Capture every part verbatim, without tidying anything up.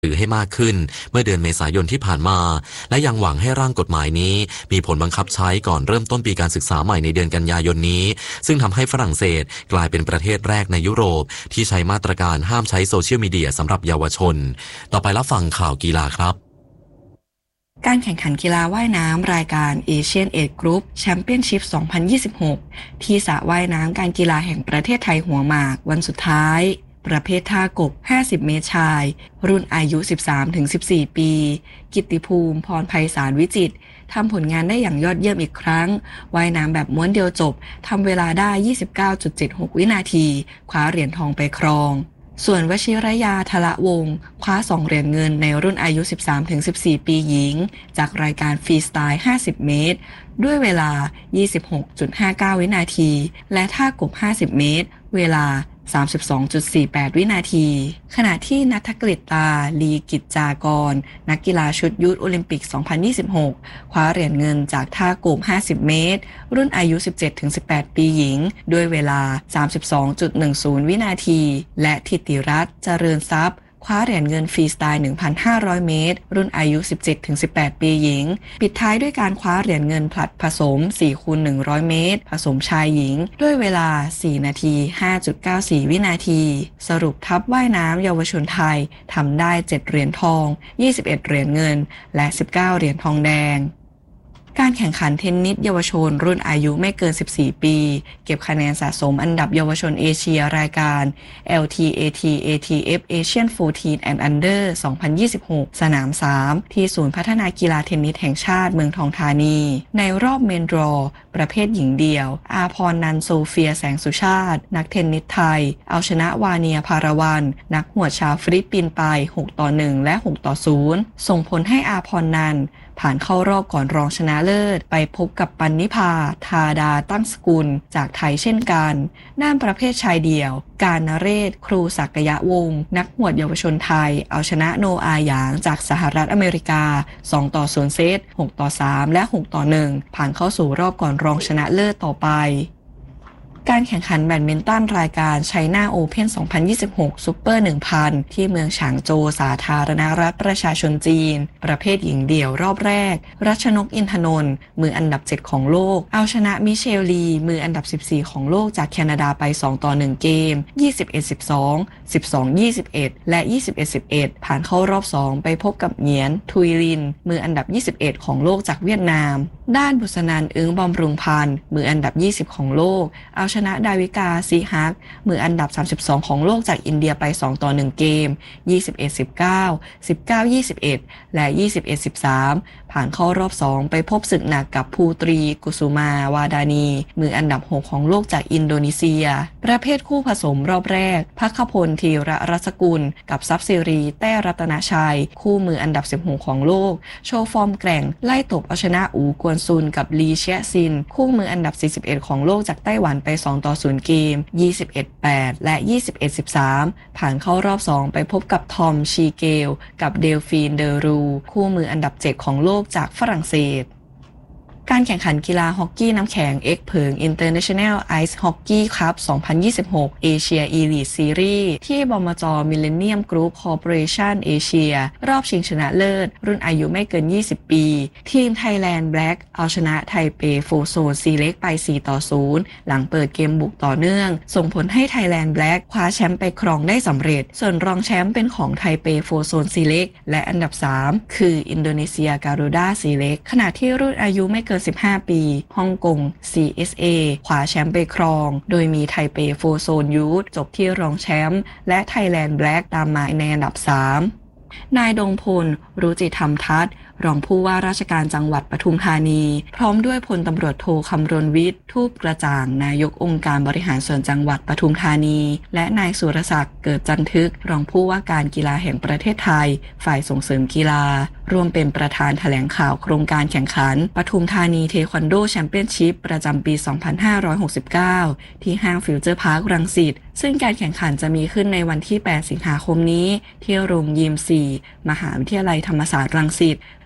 หรือให้มากขึ้นเมื่อเดือนเมษายนที่ผ่านมาและยังหวังให้ร่างกฎหมายนี้มีผลบังคับใช้ก่อนเริ่มต้นปีการศึกษาใหม่ในเดือนกันยายนนี้ซึ่งทำให้ฝรั่งเศสกลายเป็นประเทศแรกในยุโรปที่ใช้มาตรการห้ามใช้โซเชียลมีเดียสำหรับเยาวชนต่อไปรับฟังข่าวกีฬาครับการแข่งขันกีฬาว่ายน้ำรายการ Asian Age Group Championship สองพันยี่สิบหกที่สระว่ายน้ำการกีฬาแห่งประเทศไทยหัวหมากวันสุดท้ายประเภทท่ากบห้าสิบเมตรชายรุ่นอายุ สิบสามถึงสิบสี่ ปีกิตติภูมิพรไพศาลวิจิตรทำผลงานได้อย่างยอดเยี่ยมอีกครั้งว่ายน้ำแบบม้วนเดียวจบทำเวลาได้ ยี่สิบเก้าจุดเจ็ดหก วินาทีคว้าเหรียญทองไปครองส่วนวชิรยาทละวงศ์คว้าสองเหรียญเงินในรุ่นอายุ สิบสามถึงสิบสี่ ปีหญิงจากรายการฟรีสไตล์ห้าสิบเมตรด้วยเวลา ยี่สิบหกจุดห้าเก้า วินาทีและท่ากบห้าสิบเมตรเวลาสามสิบสองจุดสี่แปด วินาทีขณะที่ณัฐกฤตตาลีกิจจากรนักกีฬาชุดยูทโอลิมปิก สองพันยี่สิบหก คว้าเหรียญเงินจากท่ากบห้าสิบเมตรรุ่นอายุ สิบเจ็ดถึงสิบแปด ปีหญิงด้วยเวลา สามสิบสองจุดหนึ่งศูนย์ วินาทีและธิติรัตน์เจริญทรัพย์คว้าเหรียญเงินฟรีสไตล์ หนึ่งพันห้าร้อย เมตรรุ่นอายุ สิบเจ็ดถึงสิบแปด ปีหญิงปิดท้ายด้วยการคว้าเหรียญเงินผลัดผสม สี่คูณหนึ่งร้อย เมตรผสมชายหญิงด้วยเวลา สี่นาที ห้าจุดเก้าสี่ วินาทีสรุปทัพว่ายน้ำเยาวชนไทยทำได้ เจ็ด เหรียญทอง ยี่สิบเอ็ด เหรียญเงินและ สิบเก้า เหรียญทองแดงการแข่งขันเทนนิสเยาวชนรุ่นอายุไม่เกินสิบสี่ปีเก็บคะแนนสะสมอันดับเยาวชนเอเชียรายการ แอล ที เอ ที เอ ที เอฟ Asian สิบสี่ and Under สองพันยี่สิบหกสนามสามที่ศูนย์พัฒนากีฬาเทนนิสแห่งชาติเมืองทองธานีในรอบเมนดรอประเภทหญิงเดี่ยวอาพรนันท์โซเฟียแสงสุชาตินักเทนนิสไทยเอาชนะวาเนียภารวันนักหวดชาวฟิลิปปินส์ไปหกต่อหนึ่งและหกต่อศูนย์ส่งผลให้อาพรนันท์ผ่านเข้ารอบก่อนรองชนะเลิศไปพบกับปันนิพาธาดาตั้งสกุลจากไทยเช่นกันด้านประเภทชายเดี่ยวการนเรศครูศักยะวงศ์นักหวดเยาวชนไทยเอาชนะโนอาหยางจากสหรัฐอเมริกาสองต่อศูนย์เซตหกต่อสามและหกต่อหนึ่งผ่านเข้าสู่รอบก่อนรองชนะเลิศต่อไปการแข่งขันแบดมินตันรายการ China Open สองพันยี่สิบหก Super หนึ่งพัน ที่เมืองฉางโจวสาธารณรัฐประชาชนจีนประเภทหญิงเดี่ยวรอบแรกรัชนกอินทนนท์มืออันดับเจ็ดของโลกเอาชนะมิเชลลีมืออันดับสิบสี่ของโลกจากแคนาดาไปสองต่อหนึ่งเกม ยี่สิบเอ็ด สิบสอง สิบสอง ยี่สิบเอ็ด และ ยี่สิบเอ็ด สิบเอ็ด ผ่านเข้ารอบสองไปพบกับเหงียนทุยลินมืออันดับยี่สิบเอ็ดของโลกจากเวียดนามด้านบุษนันท์อึ้งบำรุงพันธ์มืออันดับยี่สิบของโลกเอาชนะดาวิกาซีฮักมืออันดับสามสิบสองของโลกจากอินเดียไปสองต่อหนึ่งเกม ยี่สิบเอ็ด สิบเก้า สิบเก้า ยี่สิบเอ็ด และ ยี่สิบเอ็ด สิบสาม ผ่านเข้ารอบสองไปพบศึกหนักกับภูตรีกุสุมาวาดานีมืออันดับหกของโลกจากอินโดนีเซียประเภทคู่ผสมรอบแรกภัคพลธีระรัศกุลกับทรัพย์สิริแต้รัตนชัยคู่มืออันดับสิบหกของโลกโชว์ฟอร์มแกร่งไล่ตบเอาชนะอูกวนซุนกับลีเชียซินคู่มืออันดับสี่สิบเอ็ดของโลกจากไต้หวันไปสองต่อศูนย์เกม ยี่สิบเอ็ด แปด และ ยี่สิบเอ็ด สิบสาม ผ่านเข้ารอบสองไปพบกับทอมชีเกลกับเดลฟีนเดอรูคู่มืออันดับเจ็ดของโลกจากฝรั่งเศสการแข่งขันกีฬาฮอกกี้น้ำแข็งเอ็กเผิง International Ice Hockey Cup สองพันยี่สิบหก Asia Elite Series ที่บมจ. Millennium Group Corporation Asia รอบชิงชนะเลิศรุ่นอายุไม่เกินยี่สิบปีทีม Thailand Black เอาชนะไทเปโฟโซน Select ไปสี่ต่อศูนย์หลังเปิดเกมบุกต่อเนื่องส่งผลให้ Thailand Black คว้าแชมป์ไปครองได้สำเร็จส่วนรองแชมป์เป็นของไทเปโฟโซน Select และอันดับสามคืออินโดนีเซีย Garuda Select ขณะที่รุ่นอายุไม่เกินสิบห้าปีฮ่องกง ซี เอส เอ คว้าแชมป์ไปครองโดยมีไทเปโฟโซนยูทจบที่รองแชมป์และไทยแลนด์แบล็กตามมาในอันดับสามนายดงพลรุจิธรรมทัศน์รองผู้ว่าราชการจังหวัดปทุมธานีพร้อมด้วยพลตำรวจโทคำรณวิทย์ทูปกระจ่างนายกองค์การบริหารส่วนจังหวัดปทุมธานีและนายสุรศักดิ์เกิดจันทึกรองผู้ว่าการกีฬาแห่งประเทศไทยฝ่ายส่งเสริมกีฬารวมเป็นประธานแถลงข่าวโครงการแข่งขันปทุมธานีเทควันโดแชมเปี้ยนชิพประจำปีสองพันห้าร้อยหกสิบเก้าที่ห้างฟิวเจอร์พาร์ครังสิตซึ่งการแข่งขันจะมีขึ้นในวันที่แปดสิงหาคมนี้ที่โรงยิมสี่มหาวิทยาลัยธรรมศาสตร์รังสิต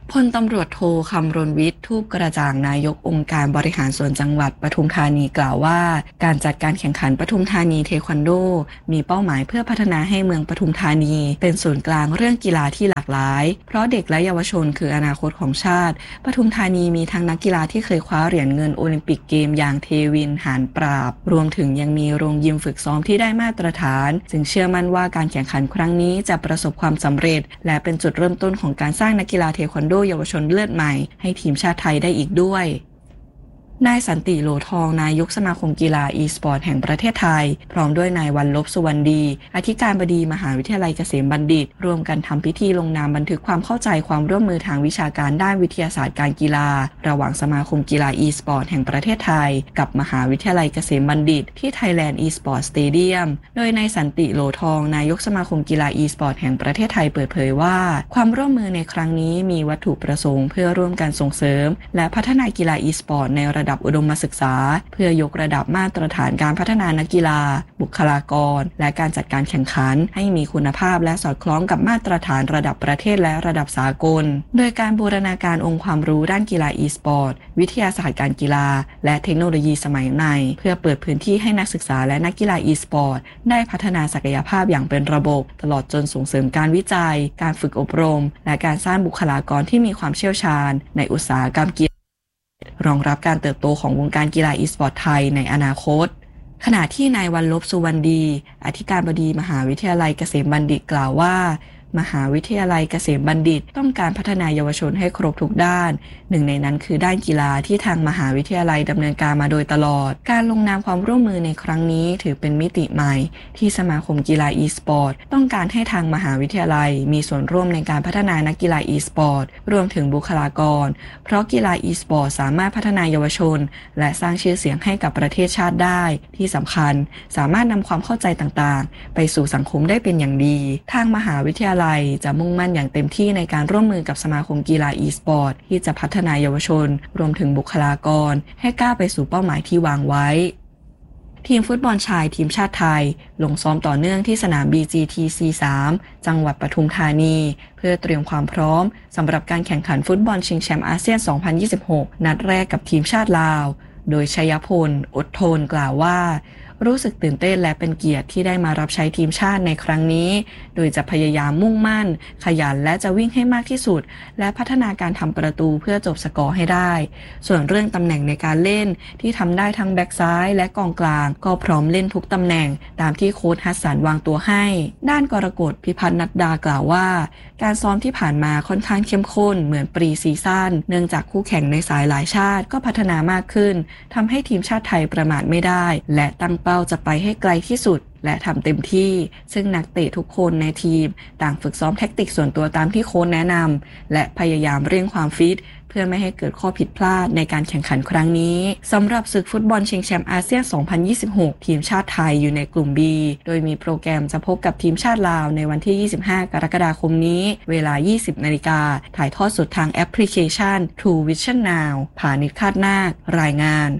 พลตำรวจโทคำรณวิทย์ทูปกระจ่างนายกองค์การบริหารส่วนจังหวัดปทุมธานีกล่าวว่าการจัดการแข่งขันปทุมธานีเทควันโดมีเป้าหมายเพื่อพัฒนาให้เมืองปทุมธานีเป็นศูนย์กลางเรื่องกีฬาที่หลากหลายเพราะเด็กและเยาวชนคืออนาคตของชาติปทุมธานีมีทั้งนักกีฬาที่เคยคว้าเหรียญเงินโอลิมปิกเกมอย่างเทวินหานปราบรวมถึงยังมีโรงยิมฝึกซ้อมที่ได้มาตรฐานจึงเชื่อมั่นว่าการแข่งขันครั้งนี้จะประสบความสำเร็จและเป็นจุดเริ่มต้นของการสร้างนักกีฬาเทควันโดเยาวชนเลือดใหม่ให้ทีมชาติไทยได้อีกด้วยนายสันติโหลทองนายกสมาคมกีฬา e-sport แห่งประเทศไทยพร้อมด้วยนายวันลบสุวรรณดีอธิการบดีมหาวิทยาลัยเกษมบัณฑิตร่วมกันทำพิธีลงนามบันทึกความเข้าใจความร่วมมือทางวิชาการด้านวิทยาศาสตร์การกีฬาระหว่างสมาคมกีฬา e-sport แห่งประเทศไทยกับมหาวิทยาลัยเกษมบัณฑิตที่ Thailand e-sport Stadium โดยนายสันติโหลทองนายกสมาคมกีฬา e-sport แห่งประเทศไทยเปิดเผยว่าความร่วมมือในครั้งนี้มีวัตถุประสงค์เพื่อร่วมกันส่งเสริมและพัฒนากีฬา e-sport ในระดับอุดมศึกษาเพื่อยกระดับมาตรฐานการพัฒนานักกีฬาบุคลากรและการจัดการแข่งขันให้มีคุณภาพและสอดคล้องกับมาตรฐานระดับประเทศและระดับสากลโดยการบูรณาการองค์ความรู้ด้านกีฬา e-sport วิทยาศาสตร์การกีฬาและเทคโนโลยีสมัยใหม่เพื่อเปิดพื้นที่ให้นักศึกษาและนักกีฬา e-sport ได้พัฒนาศักยภาพอย่างเป็นระบบตลอดจนส่งเสริมการวิจัยการฝึกอบรมและการสร้างบุคลากรที่มีความเชี่ยวชาญในอุตสาหกรรมกีฬารองรับการเติบโตของวงการกีฬา e-sport ไทยในอนาคตขณะที่นายวันลบสุวรรณดีอธิการบดีมหาวิทยาลัยเกษมบัณฑิตกล่าวว่ามหาวิทยาลัยเกษมบัณฑิตต้องการพัฒนาเยาวชนให้ครบทุกด้านหนึ่งในนั้นคือด้านกีฬาที่ทางมหาวิทยาลัยดำเนินการมาโดยตลอดการลงนามความร่วมมือในครั้งนี้ถือเป็นมิติใหม่ที่สมาคมกีฬา e-sport ต้องการให้ทางมหาวิทยาลัยมีส่วนร่วมในการพัฒนานักกีฬา e-sport รวมถึงบุคลากรเพราะกีฬา e-sport สามารถพัฒนาเยาวชนและสร้างชื่อเสียงให้กับประเทศชาติได้ที่สำคัญสามารถนำความเข้าใจต่างๆไปสู่สังคมได้เป็นอย่างดีทางมหาวิทยาลัยจะมุ่งมั่นอย่างเต็มที่ในการร่วมมือกับสมาคมกีฬา e-sport ที่จะพัฒนาเยาวชนรวมถึงบุคลากรให้ก้าวไปสู่เป้าหมายที่วางไว้ทีมฟุตบอลชายทีมชาติไทยลงซ้อมต่อเนื่องที่สนาม บี จี ที ซี สาม จังหวัดปทุมธานีเพื่อเตรียมความพร้อมสำหรับการแข่งขันฟุตบอลชิงแชมป์อาเซียน สองพันยี่สิบหก นัดแรกกับทีมชาติลาวโดยชัยพลอดทนกล่าวว่ารู้สึกตื่นเต้นและเป็นเกียรติที่ได้มารับใช้ทีมชาติในครั้งนี้โดยจะพยายามมุ่งมั่นขยันและจะวิ่งให้มากที่สุดและพัฒนาการทำประตูเพื่อจบสกอร์ให้ได้ส่วนเรื่องตำแหน่งในการเล่นที่ทำได้ทั้งแบ็กซ้ายและกองกลางก็พร้อมเล่นทุกตำแหน่งตามที่โค้ชฮัสสันวางตัวให้ด้านกรกฎพิพัฒน์นัดดากล่าวว่าการซ้อมที่ผ่านมาค่อนข้างเข้มข้นเหมือนปรีซีซั่นเนื่องจากคู่แข่งในสายหลายชาติก็พัฒนามากขึ้นทำให้ทีมชาติไทยประมาทไม่ได้และตั้งเป้าจะไปให้ไกลที่สุดและทำเต็มที่ซึ่งนักเตะทุกคนในทีมต่างฝึกซ้อมแทคติกส่วนตัวตามที่โค้ชแนะนำและพยายามเร่งความฟิตเพื่อไม่ให้เกิดข้อผิดพลาดในการแข่งขันครั้งนี้สำหรับศึกฟุตบอลชิงแชมป์อาเซียน สองพันยี่สิบหก ทีมชาติไทยอยู่ในกลุ่ม B โดยมีโปรแกรมจะพบกับทีมชาติลาวในวันที่ ยี่สิบห้ากรกฎาคมนี้เวลา ยี่สิบนาฬิกาถ่ายทอดสดทางแอปพลิเคชัน True Vision Now ผานิช คาดนาครายงาน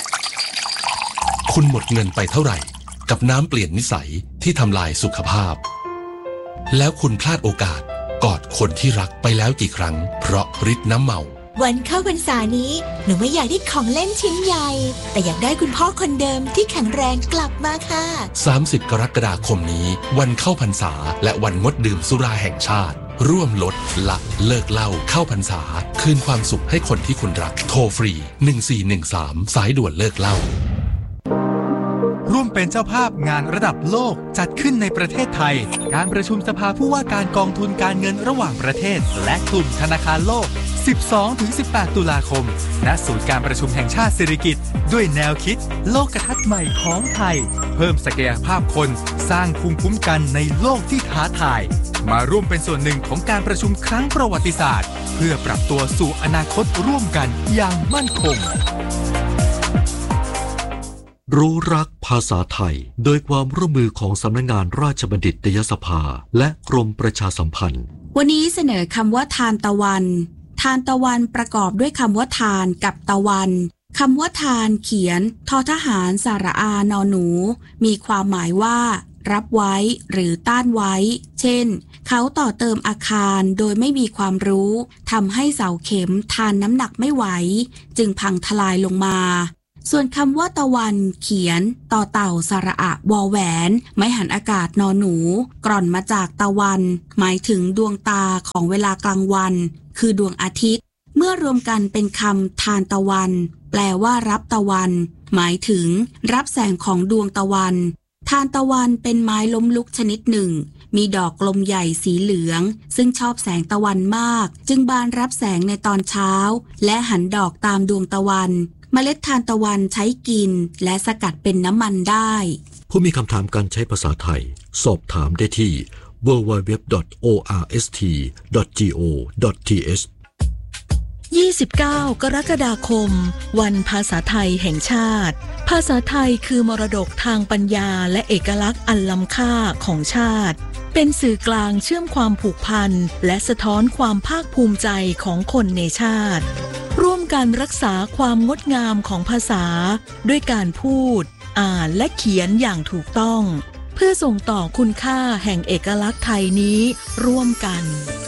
คุณหมดเงินไปเท่าไหร่กับน้ำเปลี่ยนนิสัยที่ทำลายสุขภาพแล้วคุณพลาดโอกาสกอดคนที่รักไปแล้วกี่ครั้งเพราะฤทธิ์น้ำเมาวันเข้าพรรษานี้หนูไม่อยากได้ของเล่นชิ้นใหญ่แต่อยากได้คุณพ่อคนเดิมที่แข็งแรงกลับมาค่ะสามสิบกรกฎาคมนี้วันเข้าพรรษาและวันงดดื่มสุราแห่งชาติร่วมลดละเลิกเหล้าเข้าพรรษาคืนความสุขให้คนที่คุณรักโทรฟรีหนึ่งสี่หนึ่งสามสายด่วนเลิกเหล้าร่วมเป็นเจ้าภาพงานระดับโลกจัดขึ้นในประเทศไทยการประชุมสภาผู้ว่าการกองทุนการเงินระหว่างประเทศและกลุ่มธนาคารโลก สิบสองถึงสิบแปด ตุลาคมณศูนย์การประชุมแห่งชาติสิริกิติ์ด้วยแนวคิดโลกทัศน์ใหม่ของไทยเพิ่มศักยภาพคนสร้างภูมิคุ้มกันในโลกที่ท้าทายมาร่วมเป็นส่วนหนึ่งของการประชุมครั้งประวัติศาสตร์เพื่อปรับตัวสู่อนาคตร่วมกันอย่างมั่นคงรู้รักภาษาไทยโดยความร่วมมือของสำนักงานราชบัณฑิตยสภาและกรมประชาสัมพันธ์วันนี้เสนอคำว่าทานตะวันทานตะวันประกอบด้วยคำว่าทานกับตะวันคำว่าทานเขียนทอทหารสระอานอหนูมีความหมายว่ารับไว้หรือต้านไว้เช่นเขาต่อเติมอาคารโดยไม่มีความรู้ทำให้เสาเข็มทานน้ำหนักไม่ไหวจึงพังทลายลงมาส่วนคำว่าตะวันเขียนต่อเต่าสระอะวอแหวนไม้หันอากาศนอหนูกร่อนมาจากตะวันหมายถึงดวงตาของเวลากลางวันคือดวงอาทิตย์เมื่อรวมกันเป็นคำทานตะวันแปลว่ารับตะวันหมายถึงรับแสงของดวงตะวันทานตะวันเป็นไม้ล้มลุกชนิดหนึ่งมีดอกกลมใหญ่สีเหลืองซึ่งชอบแสงตะวันมากจึงบานรับแสงในตอนเช้าและหันดอกตามดวงตะวันเมล็ดทานตะวันใช้กินและสกัดเป็นน้ำมันได้ผู้มีคำถามการใช้ภาษาไทยสอบถามได้ที่ ดับเบิลยู ดับเบิลยู ดับเบิลยู ดอท โอ อาร์ เอส ที ดอท จี โอ ดอท ที เอชยี่สิบเก้ากรกฎาคมวันภาษาไทยแห่งชาติภาษาไทยคือมรดกทางปัญญาและเอกลักษณ์อันล้ำค่าของชาติเป็นสื่อกลางเชื่อมความผูกพันและสะท้อนความภาคภูมิใจของคนในชาติร่วมกันรักษาความงดงามของภาษาด้วยการพูดอ่านและเขียนอย่างถูกต้องเพื่อส่งต่อคุณค่าแห่งเอกลักษณ์ไทยนี้ร่วมกัน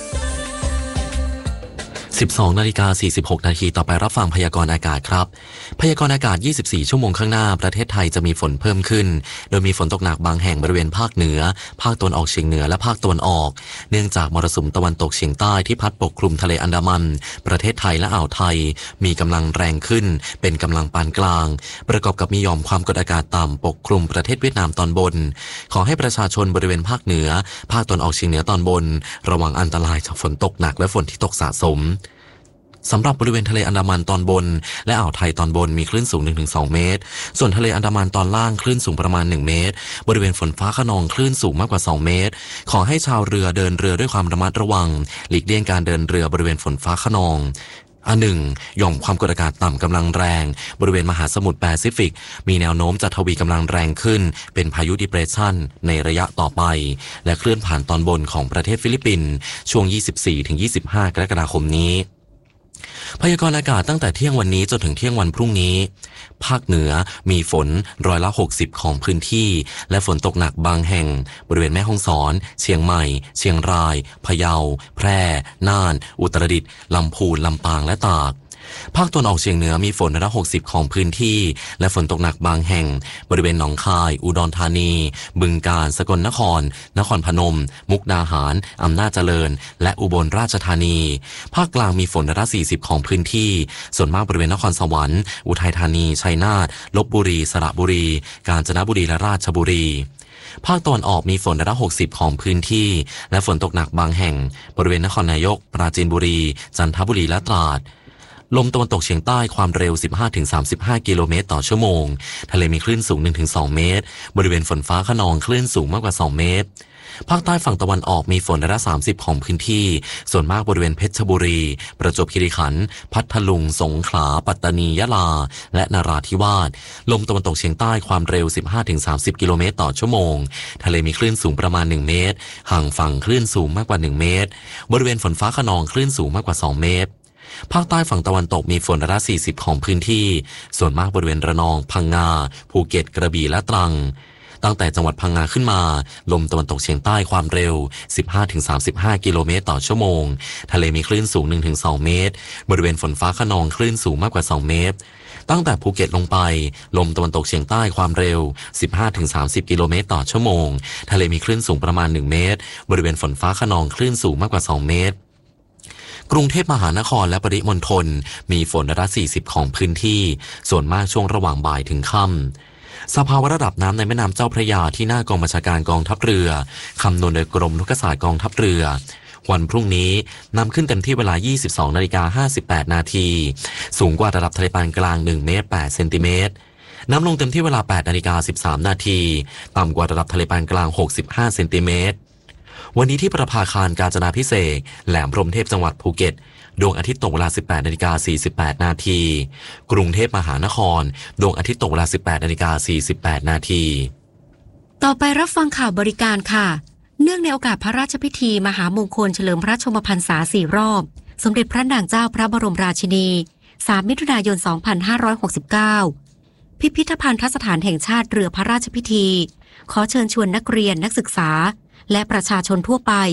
สิบสองนาฬิกาสี่สิบหกนาทีต่อไปรับฟังพยากรณ์อากาศครับพยากรณ์อากาศยี่สิบสี่ชั่วโมงข้างหน้าประเทศไทยจะมีฝนเพิ่มขึ้นโดยมีฝนตกหนักบางแห่งบริเวณภาคเหนือภาคตะวันออกเฉียงเหนือและภาคตะวันออกเนื่องจากมรสุมตะวันตกเฉียงใต้ที่พัดปกคลุมทะเลอันดามันประเทศไทยและอ่าวไทยมีกำลังแรงขึ้นเป็นกำลังปานกลางประกอบกับมีหย่อมความกดอากาศต่ำปกคลุมประเทศเวียดนามตอนบนขอให้ประชาชนบริเวณภาคเหนือภาคตะวันออกเฉียงเหนือตอนบนระวังอันตรายจากฝนตกหนักและฝนที่ตกสะสมสำหรับบริเวณทะเลอันดามันตอนบนและอ่าวไทยตอนบนมีคลื่นสูง หนึ่งถึงสอง เมตรส่วนทะเลอันดามันตอนล่างคลื่นสูงประมาณหนึ่งเมตรบริเวณฝนฟ้าคะนองคลื่นสูงมากกว่าสองเมตรขอให้ชาวเรือเดินเรือด้วยความระมัดระวังหลีกเลี่ยงการเดินเรือบริเวณฝนฟ้าคะนองอันหนึ่งหย่อมความกดอากาศต่ำกำลังแรงบริเวณมหาสมุทรแปซิฟิกมีแนวโน้มจะทวีกำลังแรงขึ้นเป็นพายุดิเพรสชันในระยะต่อไปและเคลื่อนผ่านตอนบนของประเทศฟิลิปปินส์ช่วง ยี่สิบสี่ถึงยี่สิบห้า กรกฎาคมนี้พยากรณ์อากาศตั้งแต่เที่ยงวันนี้จนถึงเที่ยงวันพรุ่งนี้ภาคเหนือมีฝนร้อยละหกสิบของพื้นที่และฝนตกหนักบางแห่งบริเวณแม่ฮ่องสอนเชียงใหม่เชียงรายพะเยาแพร่น่านอุตรดิตถ์ลำพูนลำปางและตากภาคตะวันออกเฉียงเหนือมีฝนร้อยละหกสิบของพื้นที่และฝนตกหนักบางแห่งบริเวณหนองคายอุดรธานีบึงกาฬสกลนครนครพนมมุกดาหารอำนาจเจริญและอุบลราชธานีภาคกลางมีฝนร้อยละสี่สิบของพื้นที่ส่วนมากบริเวณนครสวรรค์อุทัยธานีชัยนาทลพบุรีสระบุรีกาญจนบุรีและราชบุรีภาคตะวันออกมีฝนร้อยละหกสิบของพื้นที่และฝนตกหนักบางแห่งบริเวณนครนายกปราจีนบุรีจันทบุรีและตราดลมตะวันตกเฉียงใต้ความเร็ว สิบห้าถึงสามสิบห้า กิโลเมตรต่อชั่วโมงทะเลมีคลื่นสูง หนึ่งถึงสอง เมตรบริเวณฝนฟ้าคะนองคลื่นสูงมากกว่าสองเมตรภาคใต้ฝั่งตะวันออกมีฝนร้อยละสามสิบของพื้นที่ส่วนมากบริเวณเพชรบุรีประจวบคีรีขันธ์พัทลุงสงขลาปัตตานียะลาและนราธิวาสลมตะวันตกเฉียงใต้ความเร็ว สิบห้าถึงสามสิบ กิโลเมตรต่อชั่วโมงทะเลมีคลื่นสูงประมาณหนึ่งเมตรห่างฝั่งคลื่นสูงมากกว่าหนึ่งเมตรบริเวณฝนฟ้าคะนองคลื่นสูงมากกว่าสองเมตรภาคใต้ฝั่งตะวันตกมีฝนร้อยละสี่สิบของพื้นที่ส่วนมากบริเวณระนองพังงาภูเก็ตกระบี่และตรังตั้งแต่จังหวัดพังงาขึ้นมาลมตะวันตกเฉียงใต้ความเร็ว สิบห้าถึงสามสิบห้า กิโลเมตรต่อชั่วโมงทะเลมีคลื่นสูง หนึ่งถึงสอง เมตรบริเวณฝนฟ้าคะนองคลื่นสูงมากกว่าสองเมตรตั้งแต่ภูเก็ตลงไปลมตะวันตกเฉียงใต้ความเร็ว สิบห้าถึงสามสิบ กิโลเมตรต่อชั่วโมงทะเลมีคลื่นสูงประมาณหนึ่งเมตรบริเวณฝนฟ้าคะนองคลื่นสูงมากกว่าสองเมตรกรุงเทพมหานครและปริมณฑลมีฝนร้อยละสี่สิบของพื้นที่ส่วนมากช่วงระหว่างบ่ายถึงค่ำสภาวะระดับน้ำในแม่น้ำเจ้าพระยาที่หน้ากองบัญชาการกองทัพเรือคำนวณโดยกรมทุกศาสตร์กองทัพเรือวันพรุ่งนี้นำขึ้นเต็มที่เวลา ยี่สิบสองนาฬิกาห้าสิบแปดนาทีสูงกว่าระดับทะเลปานกลางหนึ่งเมตรแปดเซนติเมตรน้ำลงเต็มที่เวลา แปดนาฬิกาสิบสามนาทีต่ำกว่าระดับทะเลปานกลางหกสิบห้าเซนติเมตรวันนี้ที่ประภาคารกาญจนาภิเษกแหลมพรหมเทพจังหวัดภูเก็ตดวงอาทิตย์ตกเวลา สิบแปดนาฬิกาสี่สิบแปดนาทีกรุงเทพมหานครดวงอาทิตย์ตกเวลา สิบแปดนาฬิกาสี่สิบแปดนาทีต่อไปรับฟังข่าวบริการค่ะเนื่องในโอกาสพระราชพิธีมหามงคลเฉลิมพระชนมพรรษาสี่รอบสมเด็จพระนางเจ้าพระบรมราชินีสามมิถุนายนสองพันห้าร้อยหกสิบเก้าพิพิธภัณฑสถานแห่งชาติเรือพระราชพิธีขอเชิญชวนนักเรียนนักศึกษาและประชาชนทั่วไป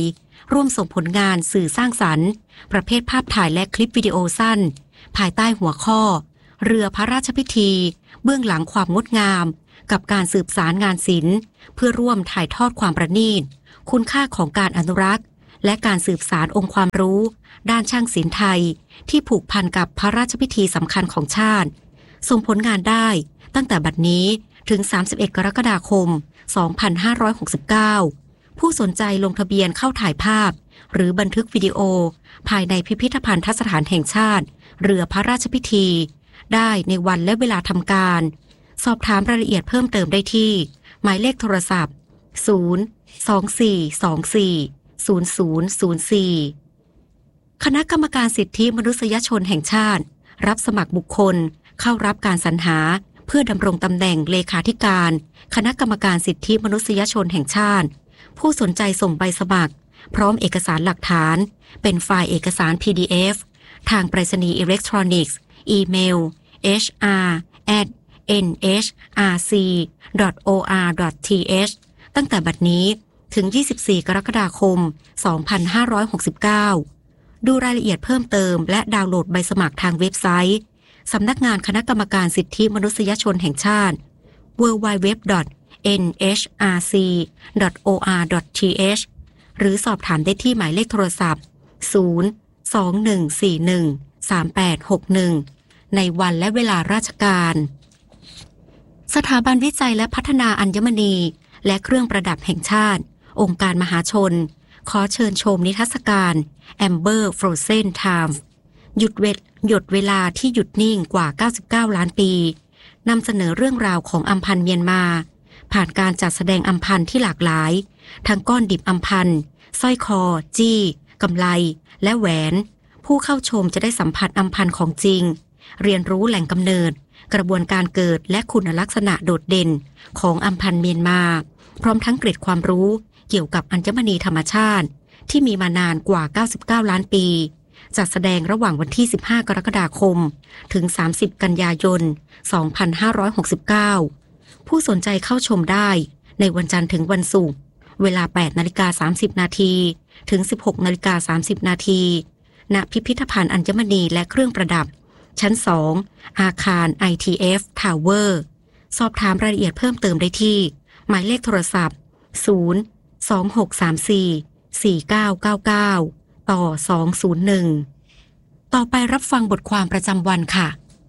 ร่วมส่งผลงานสื่อสร้างสรรค์ประเภทภาพถ่ายและคลิปวิดีโอสั้นภายใต้หัวข้อเรือพระราชพิธีเบื้องหลังความงดงามกับการสืบสารงานศิลป์เพื่อร่วมถ่ายทอดความประณีตคุณค่าของการอนุรักษ์และการสืบสานองค์ความรู้ด้านช่างศิลป์ไทยที่ผูกพันกับพระราชพิธีสำคัญของชาติส่งผลงานได้ตั้งแต่บัดนี้ถึงสามสิบเอ็ดกรกฎาคมสองพันห้าร้อยหกสิบเก้าผู้สนใจลงทะเบียนเข้าถ่ายภาพหรือบันทึกวิดีโอภายในพิพิธภัณฑสถานแห่งชาติเรือพระราชพิธีได้ในวันและเวลาทำการสอบถามรายละเอียดเพิ่มเติมได้ที่หมายเลขโทรศัพท์ศูนย์ สอง สี่ สอง สี่ ศูนย์ ศูนย์ ศูนย์ สี่คณะกรรมการสิทธิมนุษยชนแห่งชาติรับสมัครบุคคลเข้ารับการสรรหาเพื่อดำรงตำแหน่งเลขาธิการคณะกรรมการสิทธิมนุษยชนแห่งชาติผู้สนใจส่งใบสมัครพร้อมเอกสารหลักฐานเป็นไฟล์เอกสาร พี ดี เอฟ ทางไปรษณีย์อิเล็กทรอนิกส์อีเมล เอช อาร์ แอท เอ็น เอช อาร์ ซี ดอท โอ อาร์ ดอท ที เอช ตั้งแต่บัดนี้ถึงยี่สิบสี่กรกฎาคมสองพันห้าร้อยหกสิบเก้าดูรายละเอียดเพิ่มเติมและดาวน์โหลดใบสมัครทางเว็บไซต์สำนักงานคณะกรรมการสิทธิมนุษยชนแห่งชาติ ดับเบิลยู ดับเบิลยู ดับเบิลยู ดอท เอ็น เอช อาร์ ซี ดอท โอ อาร์ ดอท ที เอช หรือสอบถามได้ที่หมายเลขโทรศัพท์ศูนย์ สอง หนึ่ง สี่ หนึ่ง สาม แปด หก หนึ่งในวันและเวลาราชการสถาบันวิจัยและพัฒนาอัญมณีและเครื่องประดับแห่งชาติองค์การมหาชนขอเชิญชมนิทรรศการ Amber Frozen Time หยุดเวหยดเวลาที่หยุดนิ่งกว่าเก้าสิบเก้าล้านปีนำเสนอเรื่องราวของอัมพันธ์เมียนมาผ่านการจัดแสดงอัมพันธ์ที่หลากหลายทั้งก้อนดิบอัมพันธ์สร้อยคอจี้กำไลและแหวนผู้เข้าชมจะได้สัมผัสอัมพันธ์ของจริงเรียนรู้แหล่งกำเนิดกระบวนการเกิดและคุณลักษณะโดดเด่นของอัมพันธ์เมียนมาพร้อมทั้งเกร็ดความรู้เกี่ยวกับอัญมณีธรรมชาติที่มีมานานกว่าเก้าสิบเก้าล้านปีจัดแสดงระหว่างวันที่สิบห้ากรกฎาคมถึงสามสิบกันยายนสองพันห้าร้อยหกสิบเก้าผู้สนใจเข้าชมได้ในวันจันทร์ถึงวันศุกร์เวลา แปดนาฬิกาสามสิบนาทีถึง สิบหกนาฬิกาสามสิบนาทีณพิพิธภัณฑ์อัญมณีและเครื่องประดับชั้นสองอาคาร ไอ ที เอฟ Tower สอบถามรายละเอียดเพิ่มเติมได้ที่หมายเลขโทรศัพท์ศูนย์ สอง หก สาม สี่ สี่ เก้า เก้า เก้าต่อสองศูนย์หนึ่งต่อไปรับฟังบทความประจำวันค่ะ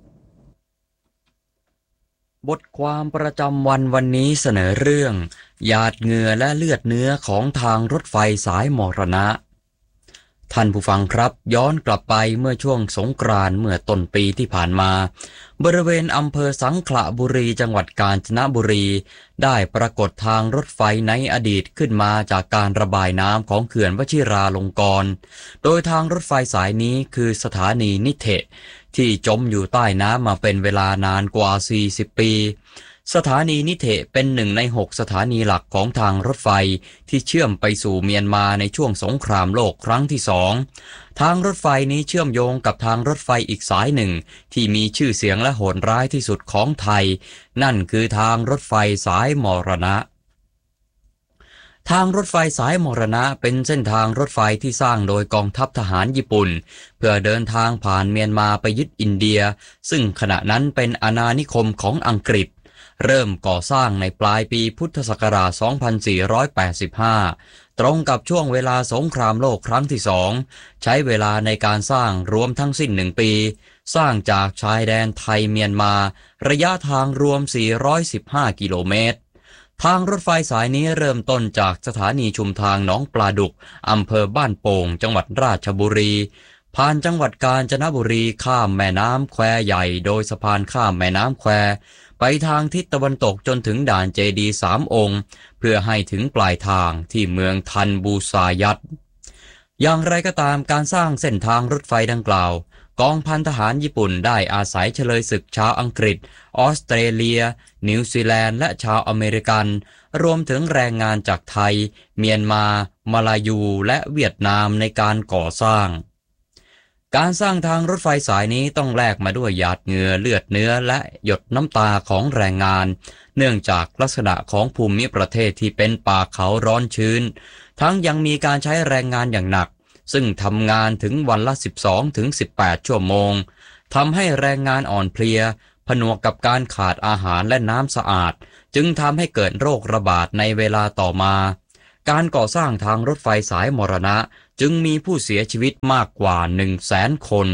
บทความประจำวันวันนี้เสนอเรื่องหยาดเหงื่อและเลือดเนื้อของทางรถไฟสายมรณะท่านผู้ฟังครับย้อนกลับไปเมื่อช่วงสงกรานต์เมื่อต้นปีที่ผ่านมาบริเวณอำเภอสังขละบุรีจังหวัดกาญจนบุรีได้ปรากฏทางรถไฟในอดีตขึ้นมาจากการระบายน้ำของเขื่อนวชิราลงกรณ์โดยทางรถไฟสายนี้คือสถานีนิเทศที่จมอยู่ใต้น้ำมาเป็นเวลานานกว่าสี่สิบปีสถานีนิเทศเป็นหนึ่งในหกสถานีหลักของทางรถไฟที่เชื่อมไปสู่เมียนมาในช่วงสงครามโลกครั้งที่สองทางรถไฟนี้เชื่อมโยงกับทางรถไฟอีกสายหนึ่งที่มีชื่อเสียงและโหดร้ายที่สุดของไทยนั่นคือทางรถไฟสายมรณะทางรถไฟสายมรณะเป็นเส้นทางรถไฟที่สร้างโดยกองทัพทหารญี่ปุ่นเพื่อเดินทางผ่านเมียนมาไปยึดอินเดียซึ่งขณะนั้นเป็นอาณานิคมของอังกฤษเริ่มก่อสร้างในปลายปีพุทธศักราช สองพันสี่ร้อยแปดสิบห้า ตรงกับช่วงเวลาสงครามโลกครั้งที่สองใช้เวลาในการสร้างรวมทั้งสิ้นหนึ่งปีสร้างจากชายแดนไทยเมียนมาระยะทางรวมสี่ร้อยสิบห้ากิโลเมตรทางรถไฟสายนี้เริ่มต้นจากสถานีชุมทางหนองปลาดุกอำเภอบ้านโป่งจังหวัดราชบุรีผ่านจังหวัดกาญจนบุรีข้ามแม่น้ำแควใหญ่โดยสะพานข้ามแม่น้ำแควไปทางทิศตะวันตกจนถึงด่านเจดีย์สามองค์เพื่อให้ถึงปลายทางที่เมืองทันบูซายัตอย่างไรก็ตามการสร้างเส้นทางรถไฟดังกล่าวกองพันทหารญี่ปุ่นได้อาศัยเฉลยศึกชาวอังกฤษออสเตรเลียนิวซีแลนด์และชาวอเมริกันรวมถึงแรงงานจากไทยเมียนมามาลายูและเวียดนามในการก่อสร้างการสร้างทางรถไฟสายนี้ต้องแลกมาด้วยหยาดเหงื่อเลือดเนื้อและหยดน้ำตาของแรงงานเนื่องจากลักษณะของภูมิประเทศที่เป็นป่าเขาร้อนชื้นทั้งยังมีการใช้แรงงานอย่างหนักซึ่งทำงานถึงวันละ สิบสองถึงสิบแปด ชั่วโมงทำให้แรงงานอ่อนเพลียผนวกกับการขาดอาหารและน้ำสะอาดจึงทำให้เกิดโรคระบาดในเวลาต่อมาการก่อสร้างทางรถไฟสายมรณะจึงมีผู้เสียชีวิตมากกว่า หนึ่งแสน คน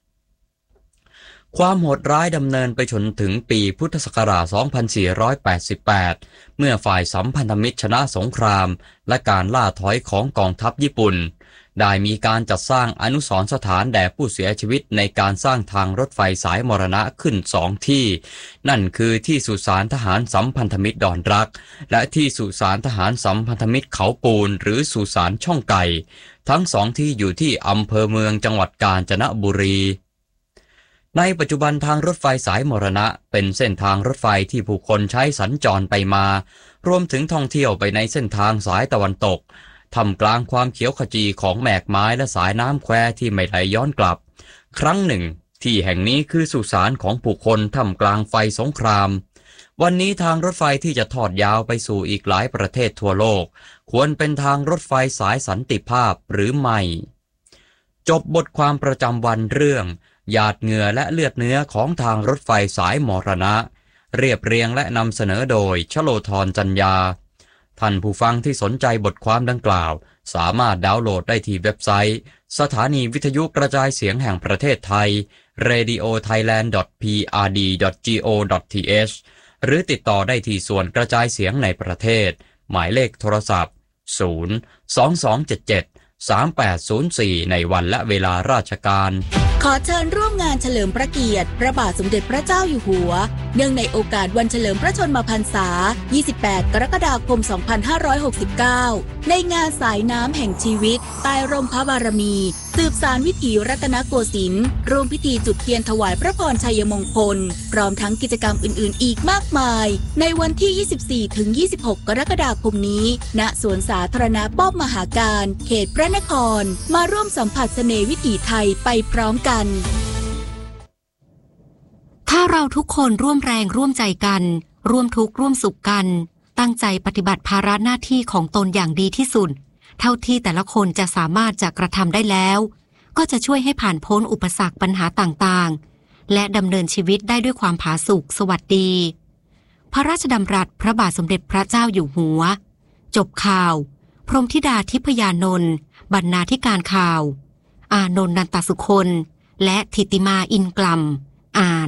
ความโหดร้ายดำเนินไปจนถึงปีพุทธศักราช สองพันสี่ร้อยแปดสิบแปด เมื่อฝ่ายสัมพันธมิตรชนะสงครามและการล่าถอยของกองทัพญี่ปุ่นได้มีการจัดสร้างอนุสรณ์สถานแด่ผู้เสียชีวิตในการสร้างทางรถไฟสายมรณะขึ้นสองที่นั่นคือที่สุสานทหารสัมพันธมิตรดอนรักและที่สุสานทหารสัมพันธมิตรเขาปูนหรือสุสานช่องไก่ทั้งสองที่อยู่ที่อำเภอเมืองจังหวัดกาญจนบุรีในปัจจุบันทางรถไฟสายมรณะเป็นเส้นทางรถไฟที่ผู้คนใช้สัญจรไปมารวมถึงท่องเที่ยวไปในเส้นทางสายตะวันตกท่ามกลางความเขียวขจีของแหมกไม้และสายน้ำแควที่ไม่ไหลย้อนกลับครั้งหนึ่งที่แห่งนี้คือสุสานของผู้คนท่ามกลางไฟสงครามวันนี้ทางรถไฟที่จะทอดยาวไปสู่อีกหลายประเทศทั่วโลกควรเป็นทางรถไฟสายสันติภาพหรือไม่จบบทความประจำวันเรื่องหยาดเหงื่อและเลือดเนื้อของทางรถไฟสายมรณะเรียบเรียงและนำเสนอโดยชโลธรจัญญาท่านผู้ฟังที่สนใจบทความดังกล่าวสามารถดาวน์โหลดได้ที่เว็บไซต์สถานีวิทยุกระจายเสียงแห่งประเทศไทย เรดิโอไทยแลนด์ ดอท พี อาร์ ดี ดอท จี โอ ดอท ที เอช หรือติดต่อได้ที่ส่วนกระจายเสียงในประเทศหมายเลขโทรศัพท์ ศูนย์ สอง สอง เจ็ด เจ็ด สาม แปด ศูนย์ สี่ ในวันและเวลาราชการขอเชิญร่วมงานเฉลิมพระเกียรติพระบาทสมเด็จพระเจ้าอยู่หัวเนื่องในโอกาสวันเฉลิมพระชนมพรรษา ยี่สิบแปด กรกฎาคม สองพันห้าร้อยหกสิบเก้า ในงานสายน้ำแห่งชีวิตใต้ร่มพระบารมีสืบสานวิถีรัตนโกสินทร์ร่วมพิธีจุดเทียนถวายพระพรชัยมงคลพร้อมทั้งกิจกรรมอื่นๆอีกมากมายในวันที่ ยี่สิบสี่ถึงยี่สิบหก กรกฎาคมนี้ณสวนสาธารณะป้อมมหาการเขตพระนครมาร่วมสัมผัสเสน่ห์วิถีไทยไปพร้อมกันถ้าเราทุกคนร่วมแรงร่วมใจกันร่วมทุกข์ร่วมสุขกันตั้งใจปฏิบัติภาระหน้าที่ของตนอย่างดีที่สุดเท่าที่แต่ละคนจะสามารถจะกระทำได้แล้วก็จะช่วยให้ผ่านพ้นอุปสรรคปัญหาต่างๆและดำเนินชีวิตได้ด้วยความผาสุกสวัสดีพระราชดำรัสพระบาทสมเด็จพระเจ้าอยู่หัวจบข่าวพรหมธิดาทิพยานนท์บรรณาธิการข่าวอานนท์นันตสุคนและธิติมาอินกลัมอ่าน